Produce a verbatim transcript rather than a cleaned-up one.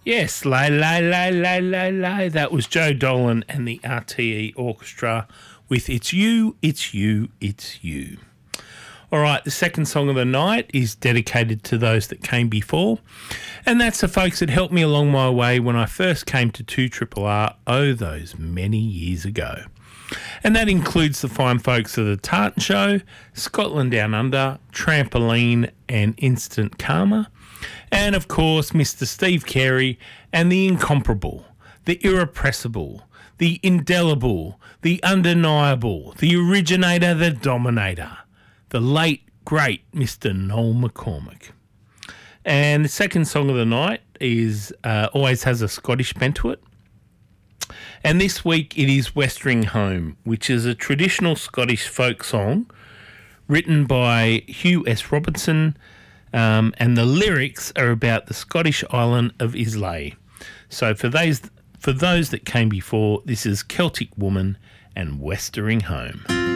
Yes, lay, lay, lay, lay, lay, lay. That was Joe Dolan and the R T E Orchestra with It's You, It's You, It's You. All right, the second song of the night is dedicated to those that came before, and that's the folks that helped me along my way when I first came to two R R R, oh, those many years ago. And that includes the fine folks of the Tartan Show, Scotland Down Under, Trampoline and Instant Karma, and of course Mister Steve Carey and the incomparable, the irrepressible, the indelible, the undeniable, the originator, the dominator, the late, great Mister Noel McCormick. And the second song of the night is uh, always has a Scottish bent to it. And this week it is Westering Home, which is a traditional Scottish folk song written by Hugh S. Robertson, um, and the lyrics are about the Scottish island of Islay. So for those for those that came before, this is Celtic Woman and Westering Home.